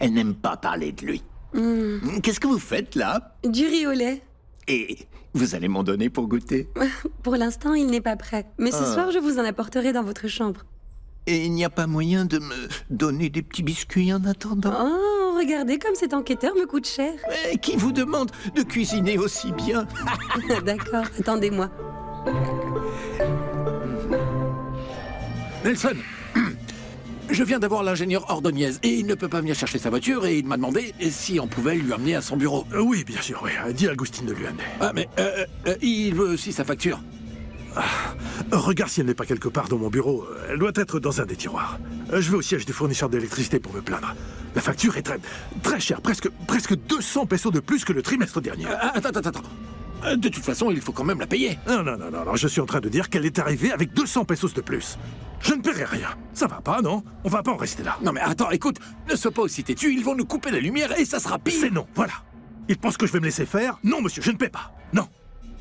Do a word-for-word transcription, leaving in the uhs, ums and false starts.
Elle n'aime pas parler de lui. Mmh. Qu'est-ce que vous faites là? Du riz au lait. Et vous allez m'en donner pour goûter? Pour l'instant, il n'est pas prêt. Mais ce Ah. soir, je vous en apporterai dans votre chambre. Et il n'y a pas moyen de me donner des petits biscuits en attendant? Oh, regardez comme cet enquêteur me coûte cher. Mais qui vous demande de cuisiner aussi bien? D'accord, attendez-moi. Nelson, je viens d'avoir l'ingénieur Ordonez et il ne peut pas venir chercher sa voiture et il m'a demandé si on pouvait lui amener à son bureau. Euh, oui, bien sûr, oui. Dis à Agustine de lui amener. Ah, mais euh, euh, il veut aussi sa facture. Ah, regarde si elle n'est pas quelque part dans mon bureau. Elle doit être dans un des tiroirs. Euh, Je vais au siège du fournisseur d'électricité pour me plaindre. La facture est très, très chère, presque, presque deux cents pesos de plus que le trimestre dernier. Euh, attends, attends, attends. Euh, De toute façon, il faut quand même la payer. Non, non, non, non, non, je suis en train de dire qu'elle est arrivée avec deux cents pesos de plus. Je ne paierai rien. Ça va pas, non? On va pas en rester là. Non mais attends, écoute, ne sois pas aussi têtu, ils vont nous couper la lumière et ça sera pire. C'est non, voilà. Ils pensent que je vais me laisser faire? Non, monsieur, je ne paie pas. Non.